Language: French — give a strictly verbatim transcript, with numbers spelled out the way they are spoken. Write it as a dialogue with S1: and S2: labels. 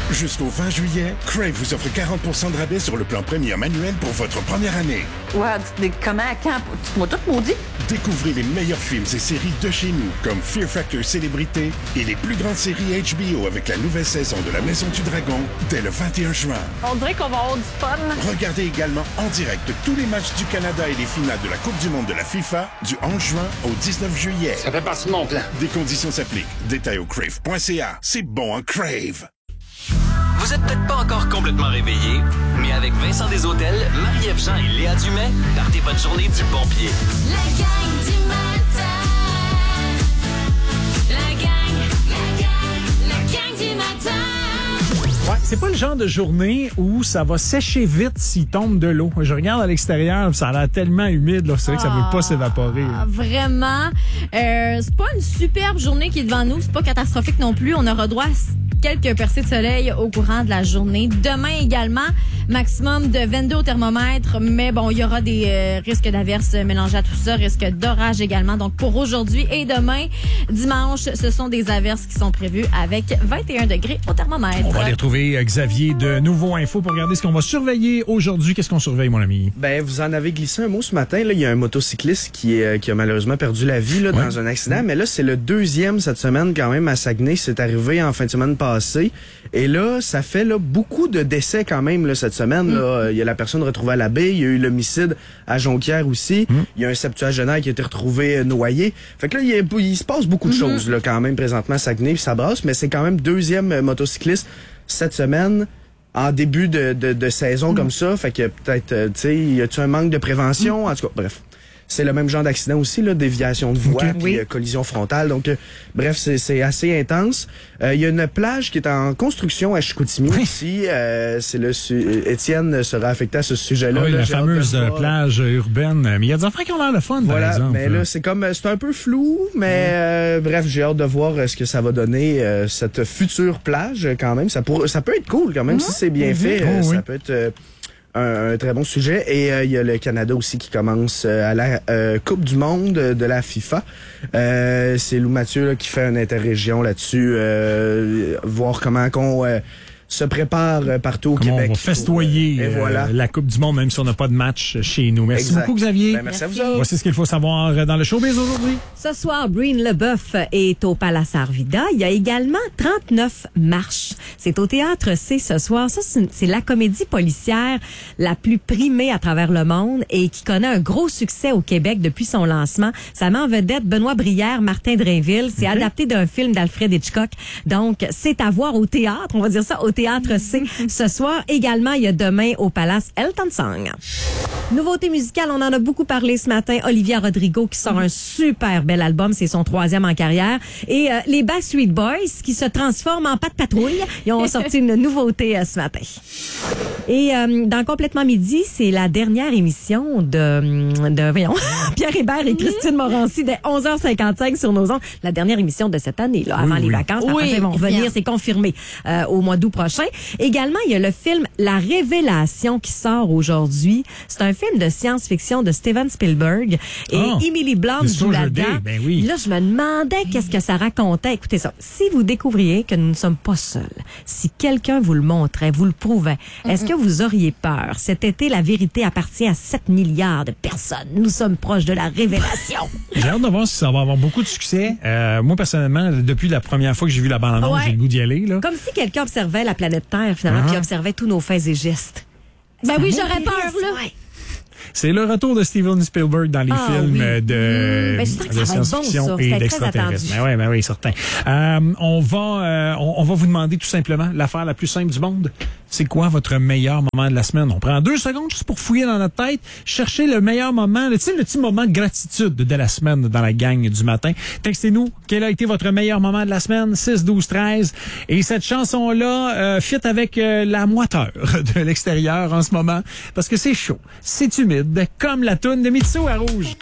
S1: Jusqu'au vingt juillet, Crave vous offre quarante pour cent de rabais sur le plan premium annuel pour votre première année.
S2: Ouais, tu- comment, quand? Tu m'as tout maudit?
S1: Découvrez les meilleurs films et séries de chez nous, comme Fear Factor Célébrité et les plus grandes séries H B O avec la nouvelle saison de La Maison du Dragon dès le vingt et un juin.
S2: On dirait qu'on va avoir du fun.
S1: Regardez également en direct tous les matchs du Canada et les finales de la Coupe du monde de la FIFA du onze juin au dix-neuf juillet.
S3: Ça fait partie de mon plan.
S1: Des conditions s'appliquent. Détails au crave point c a. C'est bon, un Crave.
S4: Vous êtes peut-être pas encore complètement réveillé, mais avec Vincent Deshôtels, Marie-Ève Jean et Léa Dumais, partez votre journée du bon pied.
S5: La gang du matin. La gang, la gang, la gang du matin.
S6: Ouais, c'est pas le genre de journée où ça va sécher vite s'il tombe de l'eau. Je regarde à l'extérieur, ça a l'air tellement humide, là, c'est vrai que ça veut pas s'évaporer.
S7: Ah, vraiment. Euh, c'est pas une superbe journée qui est devant nous. C'est pas catastrophique non plus. On aura droit à quelques percées de soleil au courant de la journée. Demain également, maximum de vingt-deux au thermomètre. Mais bon, il y aura des euh, risques d'averses mélangés à tout ça, risque d'orage également. Donc pour aujourd'hui et demain, dimanche, ce sont des averses qui sont prévues avec vingt et un degrés au thermomètre.
S6: On va aller retrouver Xavier de Nouveau Info pour regarder ce qu'on va surveiller aujourd'hui. Qu'est-ce qu'on surveille, mon ami?
S8: Ben, vous en avez glissé un mot ce matin. Là, il y a un motocycliste qui, est, qui a malheureusement perdu la vie là,
S6: ouais.
S8: dans un accident. Mais là, c'est le deuxième cette semaine quand même à Saguenay. C'est arrivé en fin de semaine passée. Et là, ça fait là, beaucoup de décès quand même là, cette semaine. Là. Il y a la personne retrouvée à la baie. Il y a eu l'homicide à Jonquière aussi. Mm. Il y a un septuagénaire qui a été retrouvé euh, noyé. Fait que là, il, y a, il se passe beaucoup de mm-hmm. choses là, quand même présentement à Saguenay. Puis ça brasse. Mais c'est quand même deuxième euh, motocycliste cette semaine. En début de, de, de saison mmh. comme ça, fait que peut-être, euh, tu sais, y a-tu un manque de prévention? Mmh. En tout cas, bref. C'est le même genre d'accident aussi, là, déviation de voie, okay, puis oui. euh, collision frontale. Donc, euh, bref, c'est, c'est assez intense. Il euh, y a une plage qui est en construction à Chicoutimi oui. ici. Euh, c'est le su- Étienne sera affecté à ce sujet-là.
S6: Oui,
S8: là,
S6: la fameuse plage urbaine. Mais il y a des enfants qui ont l'air de fun,
S8: voilà,
S6: par exemple.
S8: Mais là, c'est comme, c'est un peu flou, mais mmh. euh, bref, j'ai hâte de voir ce que ça va donner, euh, cette future plage, quand même. Ça, pour, ça peut être cool, quand même, mmh. si c'est bien mmh. fait. Oh, euh, oui. Ça peut être... Euh, Un, un très bon sujet. Et euh, il y a le Canada aussi qui commence euh, à la euh, Coupe du monde de la FIFA. Euh, c'est Lou Mathieu là, qui fait une interrégion là-dessus. Euh, voir comment qu'on euh, se prépare partout au
S6: comment
S8: Québec.
S6: On va festoyer
S8: euh, voilà.
S6: euh, la Coupe du monde, même si on n'a pas de match chez nous. Merci
S8: exact.
S6: beaucoup, Xavier.
S8: Ben, merci, merci à vous.
S6: Voici ce qu'il faut savoir dans le showbiz aujourd'hui.
S9: Ce soir, Breen Leboeuf est au Palace Arvida. Il y a également trente-neuf marches. C'est au Théâtre C ce soir. Ça, c'est, c'est la comédie policière la plus primée à travers le monde et qui connaît un gros succès au Québec depuis son lancement. Ça met en vedette Benoît Brière, Martin Drainville. C'est okay. adapté d'un film d'Alfred Hitchcock. Donc, c'est à voir au théâtre. On va dire ça au Théâtre C ce soir. Également, il y a demain au Palace Elton Song. Nouveauté musicale, on en a beaucoup parlé ce matin. Olivia Rodrigo qui sort un super bel album. C'est son troisième en carrière. Et euh, les Backstreet Boys qui se transforment en Pat Patrouille. Ils ont sorti une nouveauté euh, ce matin. Et euh, dans Complètement Midi, c'est la dernière émission de, de voyons, Pierre Hébert et Christine Morancy dès onze heures cinquante-cinq sur nos ondes. La dernière émission de cette année, là, avant oui, les oui. vacances. Oui, après, ils vont revenir, bien. C'est confirmé, euh, au mois d'août prochain. Également, il y a le film La Révélation qui sort aujourd'hui. C'est un film de science-fiction de Steven Spielberg. Et oh, Emily Blunt joue là-dedans. Ben oui. Là, je me demandais qu'est-ce que ça racontait. Écoutez ça. Si vous découvriez que nous ne sommes pas seuls, si quelqu'un vous le montrait, vous le prouvait, mm-hmm. est-ce que vous auriez peur? Cet été, la vérité appartient à sept milliards de personnes. Nous sommes proches de la révélation.
S6: J'ai hâte de voir si ça va avoir beaucoup de succès. Euh, moi, personnellement, depuis la première fois que j'ai vu la bande-annonce, ouais. j'ai le goût d'y aller. Là.
S9: Comme si quelqu'un observait la planète Terre, finalement, uh-huh. puis observait tous nos faits et gestes.
S7: Ben oui, j'aurais peur, là. Ouais.
S6: C'est le retour de Steven Spielberg dans les ah, films oui. de,
S9: mmh.
S6: de science-fiction bon, et d'extraterrestres. Ben oui, ben oui, certain. Euh, on va, euh, on, on va vous demander tout simplement l'affaire la plus simple du monde. C'est quoi votre meilleur moment de la semaine? On prend deux secondes juste pour fouiller dans notre tête, chercher le meilleur moment, le, tu sais, le petit moment de gratitude de la semaine dans la gang du matin. Textez-nous quel a été votre meilleur moment de la semaine, six douze treize. Et cette chanson-là euh, fit avec euh, la moiteur de l'extérieur en ce moment, parce que c'est chaud, c'est humide, comme la toune de Mitsu à Rouge.